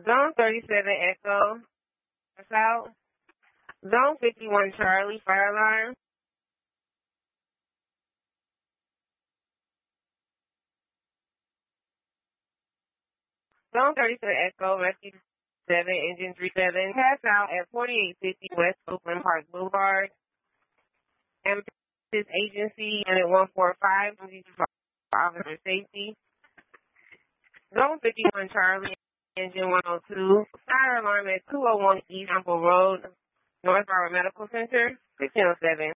Zone 37 Echo, South. Zone 51 Charlie, fire alarm. Zone 37 Echo, Rescue 7, Engine 37, pass out at 4850 West Oakland Park Boulevard. This agency, Unit 145, for officer safety. Zone 51 Charlie, Engine 102, fire alarm at 201 East Temple Road, North Broward Medical Center, 1507.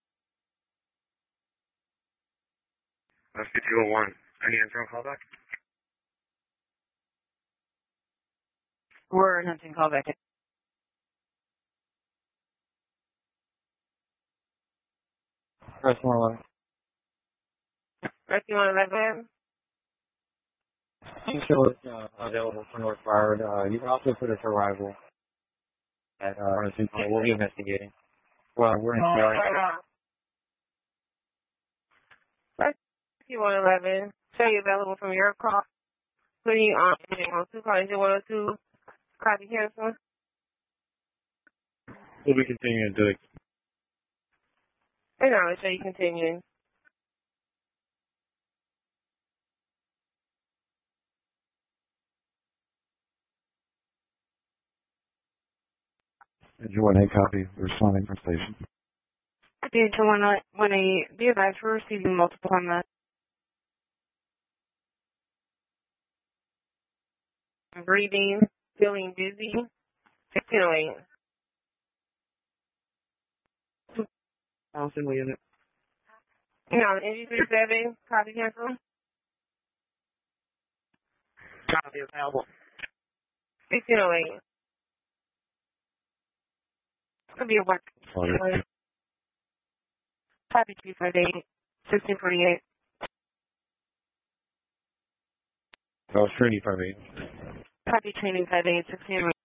That's 5201. Any answer on callback? We're hunting callback. Rescue 111. Rescue 111. You show it's available for North Broward. You can also put it for arrival at we'll be investigating. Well, we're in CR. Rescue 111. Show you available from your call. Putting on engine 102, call engine 102. Copy cancel. We'll be continuing to do it. And I'll show you continuing. Engine 1A copy. Responding from station. Engine 1A, be advised we're receiving multiple on the breathing, feeling dizzy. 1608. Single unit. Engine 37, copy cancel. Copy available. 1608. Could be a work. Copy 258, 1648. Oh, Trinity 58. Copy training 58, 1648.